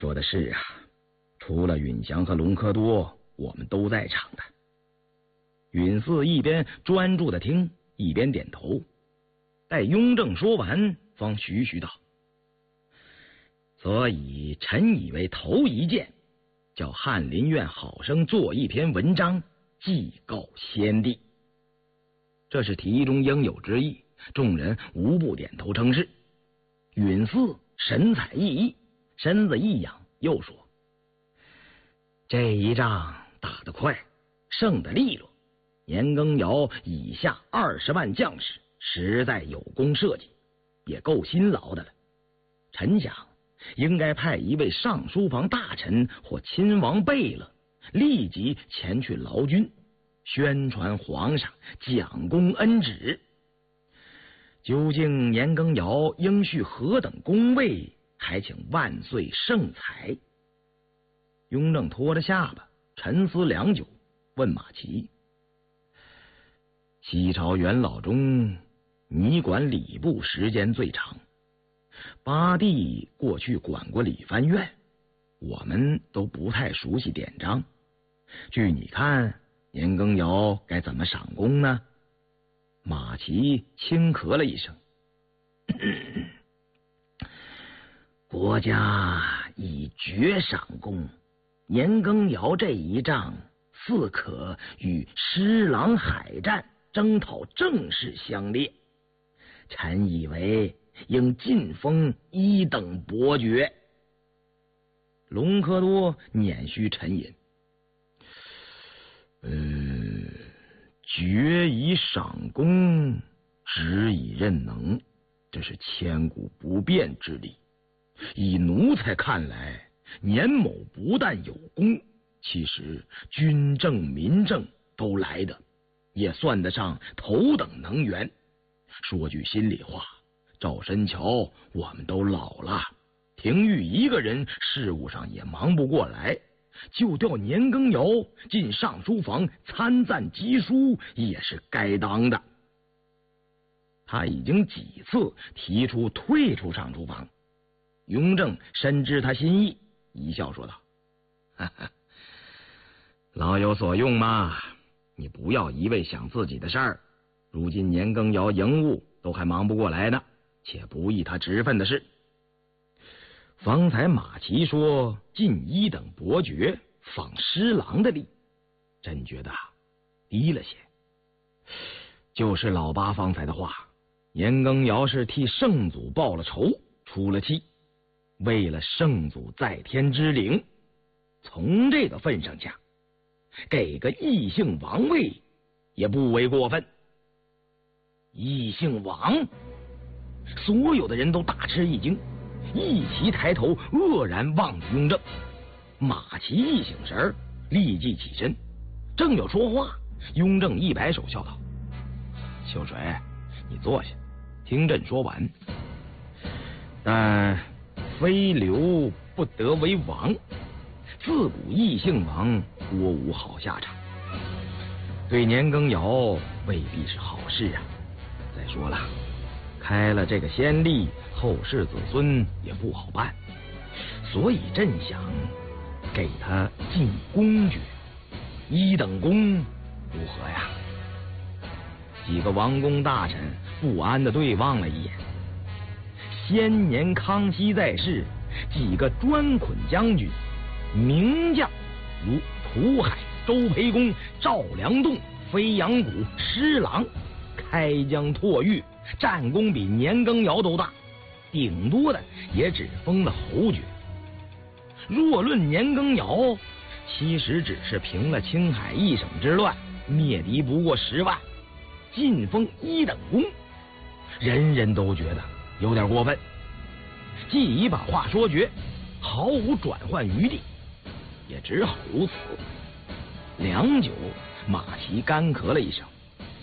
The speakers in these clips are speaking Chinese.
说的是啊，除了允祥和隆科多，我们都在场的。允嗣一边专注的听，一边点头。待雍正说完，方徐徐道：所以臣以为头一件，叫翰林院好生做一篇文章，祭告先帝。这是题中应有之意，众人无不点头称是。允嗣神采奕奕，身子一仰，又说：这一仗打得快，胜得利落，年羹尧以下20万将士实在有功社稷，也够辛劳的了。臣想应该派一位上书房大臣或亲王贝勒立即前去劳军，宣传皇上奖功恩旨。究竟年羹尧应叙何等功位，还请万岁圣裁。雍正拖着下巴沉思良久，问马齐：西朝元老中，你管礼部时间最长，八弟过去管过礼藩院，我们都不太熟悉典章。据你看，年羹尧该怎么赏功呢？马齐轻咳了一声：国家已决赏功，年羹尧这一仗似可与施琅海战征讨正式相列，臣以为应晋封1等伯爵。隆科多捻须沉吟：爵以赏功，职以任能，这是千古不变之理。以奴才看来，年某不但有功，其实军政民政都来的，也算得上头等能员。说句心里话，赵申桥我们都老了，廷玉一个人事务上也忙不过来，就调年羹尧进上书房参赞集书也是该当的。他已经几次提出退出上书房，雍正深知他心意，一笑说道：哈哈，老有所用嘛，你不要一味想自己的事儿。如今年羹尧营务都还忙不过来呢，且不议他职分的事。方才马齐说进1等伯爵，仿施琅的例，朕觉得低了些。就是老八方才的话，年羹尧是替圣祖报了仇，出了气，为了圣祖在天之灵，从这个份上讲，给个异姓王位也不为过分。异姓王，所有的人都大吃一惊，一齐抬头愕然望着雍正。马齐一醒神，立即起身，正要说话，雍正一摆手笑道：秀水，你坐下，听朕说完。但非刘不得为王，自古异姓王多无好下场，对年羹尧未必是好事啊。再说了，开了这个先例，后世子孙也不好办，所以朕想给他进公爵，1等功如何呀？几个王公大臣不安地对望了一眼。先年康熙在世，几个专捆将军、名将如土海、周培公、赵良栋、飞扬谷、施琅，开疆拓域，战功比年羹尧都大，顶多的也只封了侯爵。若论年羹尧，其实只是平了青海一省之乱，灭敌不过10万，晋封1等功，人人都觉得有点过分，既已把话说绝，毫无转换余地，也只好如此。良久，马齐干咳了一声：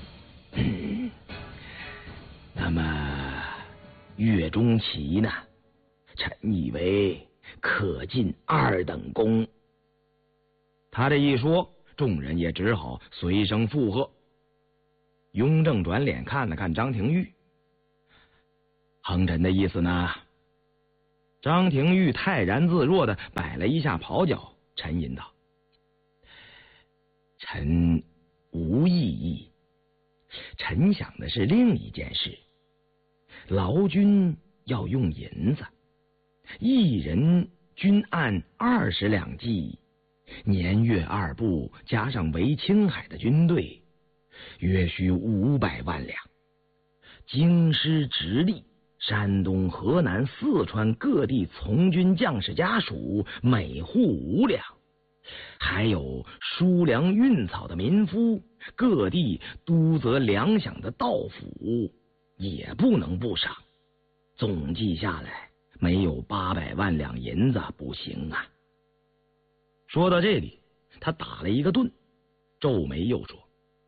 那么岳钟琪呢？臣以为可进2等功。他这一说，众人也只好随声附和。雍正转脸看了看张廷玉：恒臣的意思呢？ 张廷玉泰然自若地摆了一下袍角，沉吟道：“臣无异议。臣想的是另一件事，劳军要用银子，一人均按20两计，年月2部加上围青海的军队，约需500万两。京师直隶、山东、河南、四川各地从军将士家属每户5两，还有输粮运草的民夫，各地督责粮饷的道府，也不能不赏。总计下来，没有800万两银子不行啊。”说到这里，他打了一个顿，皱眉又说：“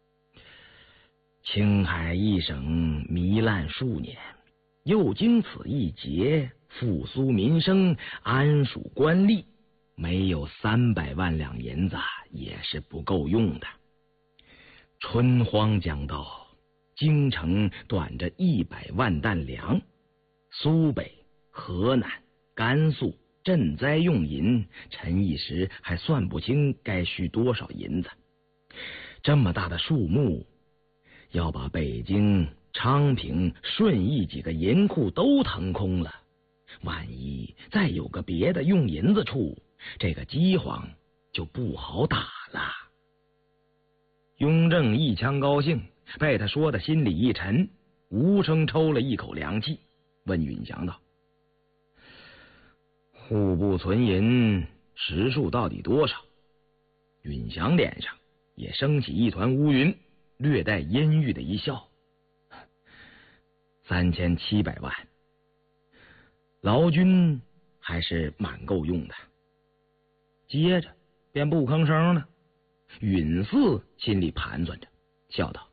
青海一省糜烂数年，又经此一劫，复苏民生，安抚官吏，没有300万两银子也是不够用的。春荒将到，京城短着100万担粮，苏北、河南、甘肃赈灾用银，臣一时还算不清该需多少银子。这么大的数目，要把北京、昌平、顺义几个银库都腾空了，万一再有个别的用银子处，这个饥荒就不好打了。”雍正一腔高兴，被他说的心里一沉，无声抽了一口凉气，问允祥道：“户部存银实数到底多少？”允祥脸上也升起一团乌云，略带阴郁的一笑：“3700万。劳军还是蛮够用的。”接着便不吭声了。允嗣心里盘算着，笑道：“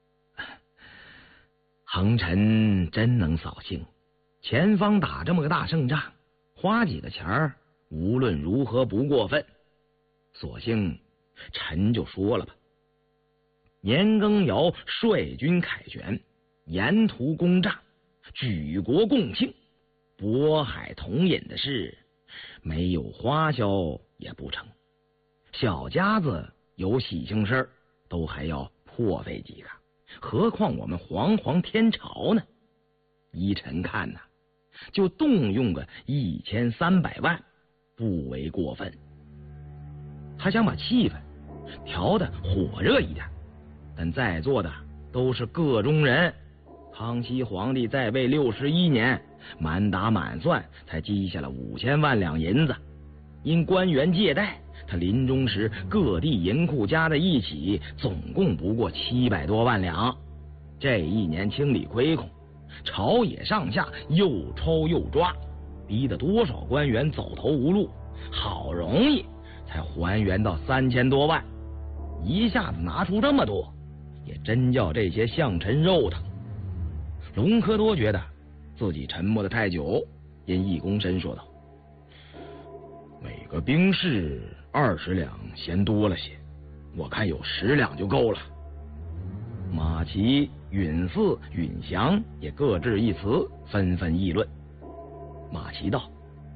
恒臣真能扫兴，前方打这么个大胜仗，花几个钱儿无论如何不过分。索性臣就说了吧，年羹尧率军凯旋，沿途攻仗，举国共庆，渤海同饮的事，没有花销也不成。小家子有喜庆事儿，都还要破费几个，何况我们煌煌天朝呢？依臣看呐，就动用个1300万，不为过分。”他想把气氛调得火热一点，但在座的都是个中人。康熙皇帝在位61年，满打满算才积下了5000万两银子，因官员借贷，他临终时各地银库加在一起，总共不过700多万两。这一年清理亏空，朝野上下又抽又抓，逼得多少官员走投无路，好容易才还原到3000多万。一下子拿出这么多，也真叫这些相臣肉疼。隆科多觉得自己沉默的太久，因一躬身说道：“每个兵士20两嫌多了些，我看有10两就够了。”马齐、允嗣、允祥也各执一词，纷纷议论。马齐道：“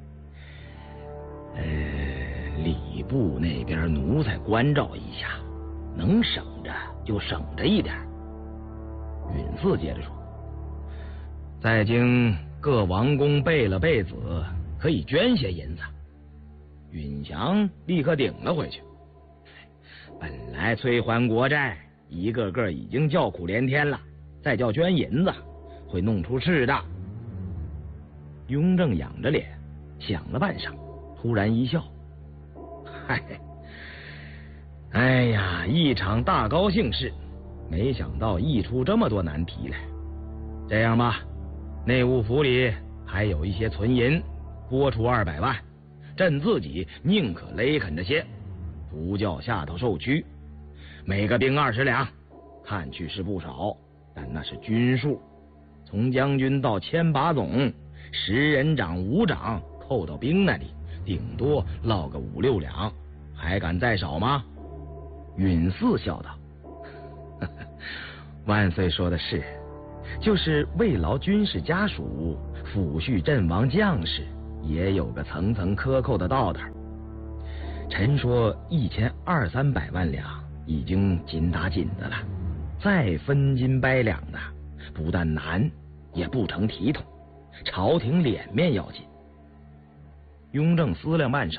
礼部那边奴才关照一下，能省着就省着一点。”允嗣接着说：“在京各王公贝勒贝子可以捐些银子。”允祥立刻顶了回去：“本来催还国债，一个个已经叫苦连天了，再叫捐银子，会弄出事的。”雍正仰着脸想了半晌，突然一笑：“嗨，哎呀，一场大高兴事，没想到溢出这么多难题来。这样吧，内务府里还有一些存银，拨出200万，朕自己宁可勒肯着些，不叫下头受屈。每个兵20两，看去是不少，但那是军数，从将军到牵把总，10人长、5长扣到兵那里，顶多落个5、6两，还敢再少吗？”允嗣笑道：“万岁说的是，就是慰劳军士家属，抚恤阵亡将士， 也有个层层克扣的道道。陈说1200-300万两已经紧打紧的了，再分金掰两的，不但难，也不成体统，朝廷脸面要紧。雍正思量半晌，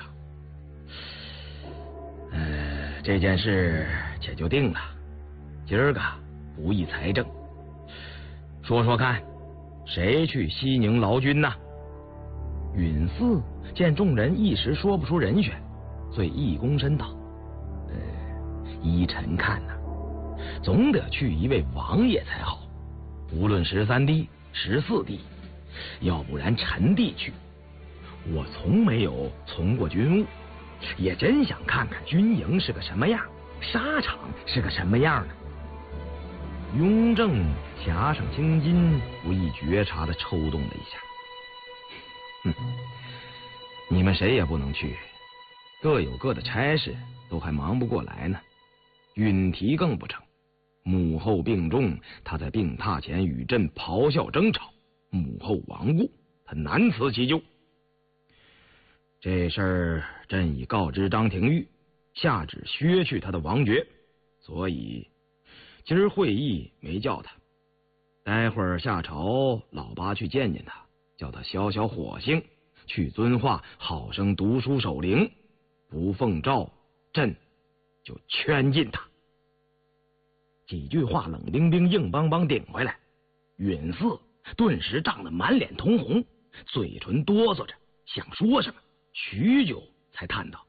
这件事且就定了，今儿个不议财政，说说看，谁去西宁劳军呢？允嗣见众人一时说不出人选，遂一躬身道：依臣看呐，总得去一位王爷才好，无论13弟、14弟，要不然臣弟去。我从没有从过军务，也真想看看军营是个什么样，沙场是个什么样呢？雍正颊上青筋不易觉察的抽动了一下。你们谁也不能去，各有各的差事，都还忙不过来呢。允提更不成，母后病重，他在病榻前与朕咆哮争吵，母后亡故，他难辞其咎。这事儿朕已告知张廷玉，下旨削去他的王爵，所以今儿会议没叫他。待会儿下朝，老八去见见他，叫他消消火星，去遵化好生读书守灵，不奉诏，朕就圈禁他。几句话冷冰冰硬邦邦顶回来，允嗣顿时涨得满脸通红，嘴唇哆嗦着，想说什么，许久才叹道：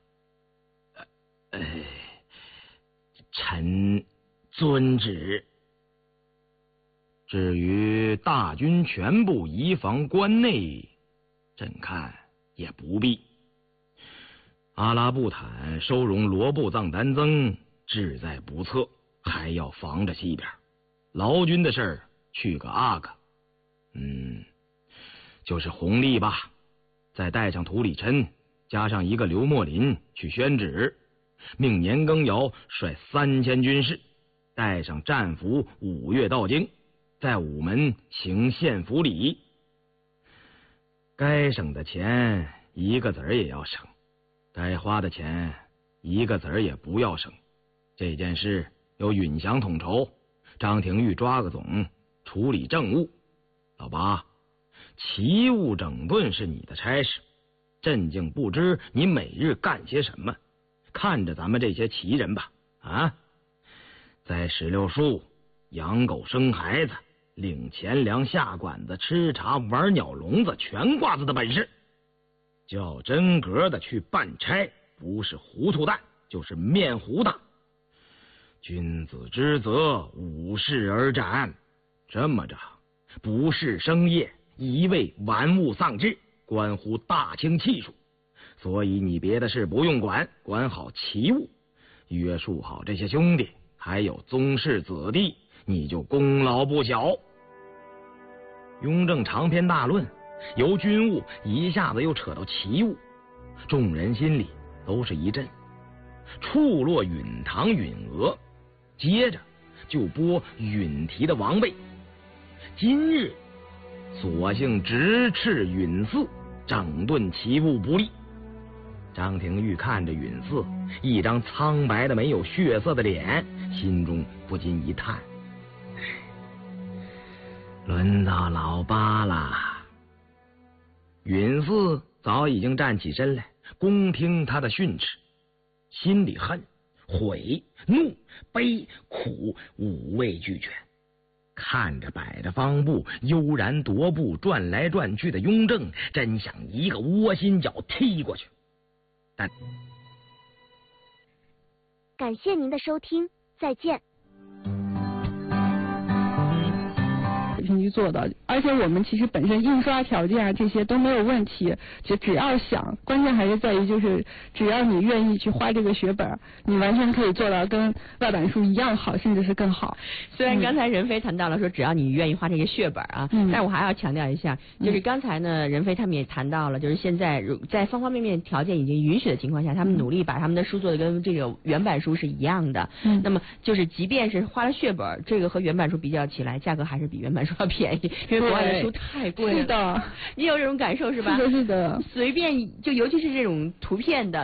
臣遵旨。至于大军全部移防关内，朕看也不必。阿拉布坦收容罗布藏丹增，志在不测，还要防着西边。劳军的事儿去个阿哥，就是弘历吧，再带上涂里琛，加上一个刘墨林去宣旨，命年羹尧率3000军士，带上战俘5月到京，在午门行献俘礼。该省的钱一个子儿也要省，该花的钱一个子儿也不要省。这件事由允祥统筹，张廷玉抓个总，处理政务。老八，旗务整顿是你的差事，朕竟不知你每日干些什么。看着咱们这些旗人吧，在16树养狗生孩子，领钱粮下馆子，吃茶玩鸟笼子，全挂子的本事。叫真格的去办差，不是糊涂蛋就是面糊大。君子之责，无事而斩。这么着，不事生业，一味玩物丧志，关乎大清气数。所以你别的事不用管，管好旗务，约束好这些兄弟，还有宗室子弟，你就功劳不小。雍正长篇大论，由军务一下子又扯到旗务，众人心里都是一震。触落允堂、允娥，接着就拨允提的王位。今日索性直斥允嗣整顿旗务不力。张廷玉看着允嗣一张苍白的没有血色的脸，心中不禁一叹：轮到老八了。允嗣早已经站起身来，恭听他的训斥，心里恨、悔、怒、悲、苦五味俱全。看着摆着方步悠然踱步转来转去的雍正，真想一个窝心脚踢过去。但感谢您的收听，再见。 去做到，而且我们其实本身印刷条件啊这些都没有问题，就只要想，关键还是在于就是只要你愿意去花这个血本，你完全可以做到跟外版书一样好，甚至是更好。 虽然刚才任飞谈到了说只要你愿意花这个血本啊，但是我还要强调一下，就是刚才呢任飞他们也谈到了，就是现在在方方面面条件已经允许的情况下，他们努力把他们的书做的跟这个原版书是一样的。那么就是即便是花了血本，这个和原版书比较起来，价格还是比原版书书要便宜，因为国外的书太贵了。 是的， 你有这种感受是吧？ 是的，是的。 随便就尤其是这种图片的。